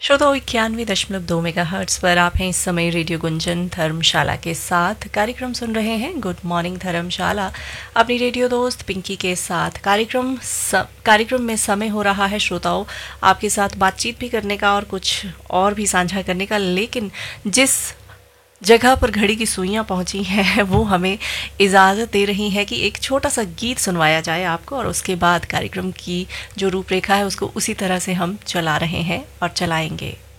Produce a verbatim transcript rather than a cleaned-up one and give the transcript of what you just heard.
श्रोताओं इक्यानवे दशमलव दो मेगा हर्ट्स पर आप हैं इस समय रेडियो गुंजन धर्मशाला के साथ। कार्यक्रम सुन रहे हैं गुड मॉर्निंग धर्मशाला अपनी रेडियो दोस्त पिंकी के साथ। कार्यक्रम स, कार्यक्रम में समय हो रहा है श्रोताओं आपके साथ बातचीत भी करने का और कुछ और भी साझा करने का, लेकिन जिस जगह पर घड़ी की सुइयां पहुंची हैं वो हमें इजाज़त दे रही है कि एक छोटा सा गीत सुनवाया जाए आपको, और उसके बाद कार्यक्रम की जो रूपरेखा है उसको उसी तरह से हम चला रहे हैं और चलाएंगे।